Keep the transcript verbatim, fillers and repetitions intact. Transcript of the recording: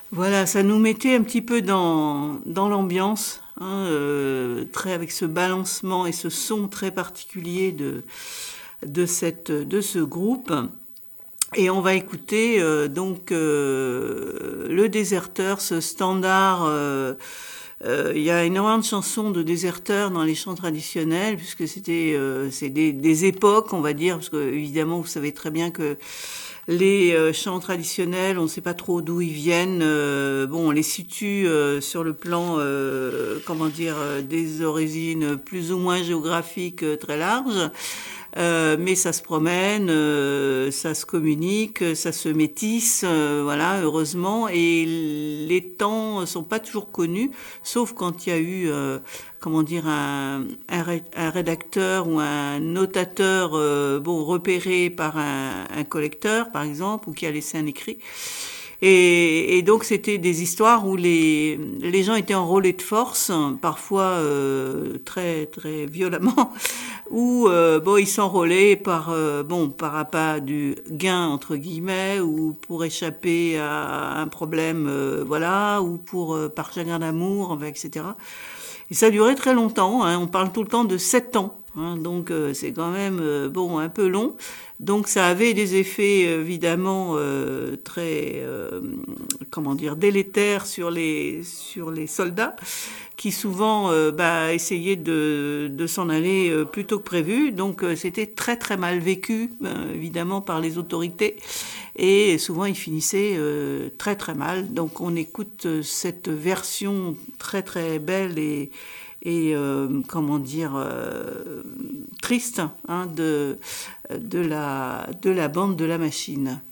Voilà, ça nous mettait un petit peu dans, dans l'ambiance, hein, euh, très avec ce balancement et ce son très particulier de, de, cette, de ce groupe. Et on va écouter euh, donc euh, Le Déserteur, ce standard. euh, euh, Il y a énormément de chansons de déserteurs dans les chants traditionnels, puisque c'était euh, c'est des, des époques, on va dire, parce que évidemment vous savez très bien que les euh, chants traditionnels, on ne sait pas trop d'où ils viennent. Euh, bon, on les situe euh, sur le plan, euh, comment dire, euh, des origines plus ou moins géographiques euh, très larges. Euh, mais ça se promène, euh, ça se communique, ça se métisse, euh, voilà, heureusement. Et les temps sont pas toujours connus, sauf quand il y a eu, euh, comment dire, un, un, un rédacteur ou un notateur, euh, bon, repéré par un, un collecteur, par exemple, ou qui a laissé un écrit. Et, et donc c'était des histoires où les, les gens étaient enrôlés de force, parfois euh, très très violemment, où euh, bon ils s'enrôlaient par euh, bon par appât du gain entre guillemets, ou pour échapper à un problème, euh, voilà, ou pour euh, par chagrin d'amour, et cetera. Et ça a duré très longtemps, hein, on parle tout le temps de sept ans. Hein, donc euh, c'est quand même euh, bon un peu long. Donc ça avait des effets euh, évidemment euh, très euh, comment dire délétères sur les sur les soldats qui souvent euh, bah, essayaient de, de s'en aller euh, plus tôt que prévu. Donc euh, c'était très très mal vécu euh, évidemment par les autorités et souvent ils finissaient euh, très très mal. Donc on écoute euh, cette version très très belle et et euh, comment dire euh, triste, hein, de de la de la bande de la machine.